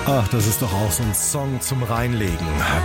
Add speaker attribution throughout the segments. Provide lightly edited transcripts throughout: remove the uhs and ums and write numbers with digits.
Speaker 1: Ach, das ist doch auch so ein Song zum Reinlegen.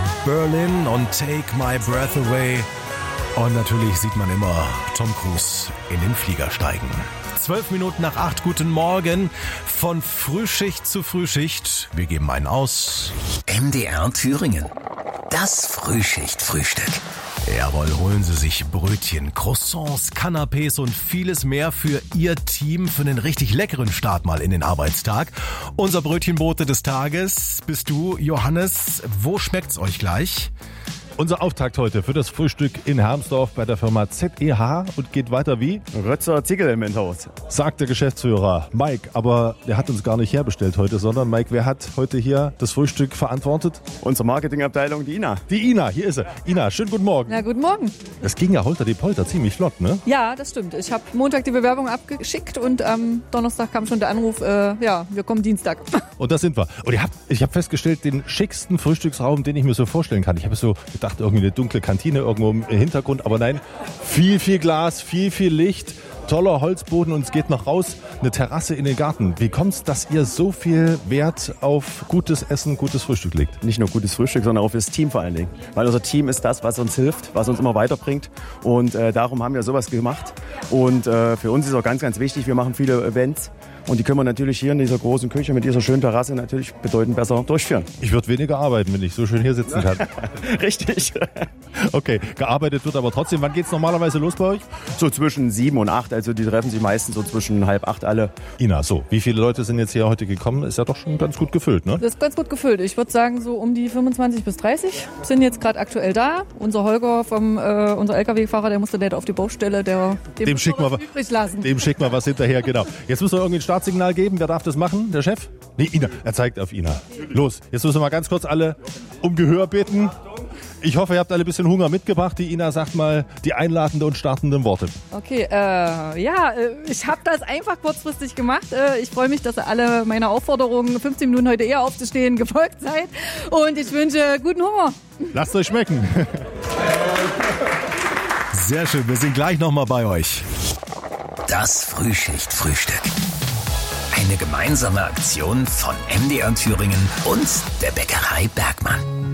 Speaker 1: Berlin und Take My Breath Away. Und natürlich sieht man immer Tom Cruise in den Flieger steigen. 12 Minuten nach 8, guten Morgen. Von Frühschicht zu Frühschicht. Wir geben einen aus.
Speaker 2: MDR Thüringen. Das Frühschicht-Frühstück.
Speaker 1: Jawohl, holen Sie sich Brötchen, Croissants, Canapés und vieles mehr für Ihr Team für einen richtig leckeren Start mal in den Arbeitstag. Unser Brötchenbote des Tages bist du, Johannes. Wo schmeckt's euch gleich?
Speaker 3: Unser Auftakt heute für das Frühstück in Hermsdorf bei der Firma ZEH und geht weiter wie?
Speaker 4: Rötzer Ziegel im Endhaus.
Speaker 3: Sagt der Geschäftsführer Mike, aber der hat uns gar nicht herbestellt heute, sondern Mike, wer hat heute hier das Frühstück verantwortet?
Speaker 4: Unsere Marketingabteilung, die Ina.
Speaker 3: Die Ina, hier ist sie. Ina, schönen guten Morgen.
Speaker 5: Ja, guten Morgen.
Speaker 3: Das ging ja holter die Polter ziemlich flott, ne?
Speaker 5: Ja, das stimmt. Ich habe Montag die Bewerbung abgeschickt und am Donnerstag kam schon der Anruf, wir kommen Dienstag.
Speaker 3: Und da sind wir. Und ich habe festgestellt, den schicksten Frühstücksraum, den ich mir so vorstellen kann. Ich habe so gedacht, irgendwie eine dunkle Kantine irgendwo im Hintergrund, aber nein, viel Glas, viel Licht, toller Holzboden und es geht noch raus, eine Terrasse in den Garten. Wie kommt's, dass ihr so viel Wert auf gutes Essen, gutes Frühstück legt?
Speaker 4: Nicht nur gutes Frühstück, sondern auch fürs Team vor allen Dingen. Weil unser Team ist das, was uns hilft, was uns immer weiterbringt und darum haben wir sowas gemacht. Und für uns ist auch ganz, ganz wichtig, wir machen viele Events. Und die können wir natürlich hier in dieser großen Küche mit dieser schönen Terrasse natürlich bedeutend besser durchführen.
Speaker 3: Ich würde weniger arbeiten, wenn ich so schön hier sitzen kann.
Speaker 4: Richtig.
Speaker 3: Okay, gearbeitet wird aber trotzdem. Wann geht's normalerweise los bei euch?
Speaker 4: So zwischen 7 und 8, also die treffen sich meistens so zwischen 7:30 alle.
Speaker 3: Ina, so, wie viele Leute sind jetzt hier heute gekommen? Ist ja doch schon ganz gut gefüllt, ne?
Speaker 5: Das ist ganz gut gefüllt. Ich würde sagen, so um die 25 bis 30 sind jetzt gerade aktuell da. Unser Holger, unser LKW-Fahrer, der musste leider auf die Baustelle, dem
Speaker 3: schicken wir
Speaker 5: übrig lassen.
Speaker 3: Dem schicken wir was hinterher, genau. Jetzt müssen wir irgendwie ein Startsignal geben. Wer darf das machen? Der Chef? Nee, Ina. Er zeigt auf Ina. Los, jetzt müssen wir mal ganz kurz alle um Gehör bitten. Ich hoffe, ihr habt alle ein bisschen Hunger mitgebracht. Die Ina sagt mal die einladenden und startenden Worte.
Speaker 5: Okay, ich habe das einfach kurzfristig gemacht. Ich freue mich, dass ihr alle meiner Aufforderung, 15 Minuten heute eher aufzustehen, gefolgt seid. Und ich wünsche guten Hunger.
Speaker 3: Lasst euch schmecken.
Speaker 1: Sehr schön, wir sind gleich nochmal bei euch.
Speaker 2: Das Frühschicht-Frühstück. Eine gemeinsame Aktion von MDR Thüringen und der Bäckerei Bergmann.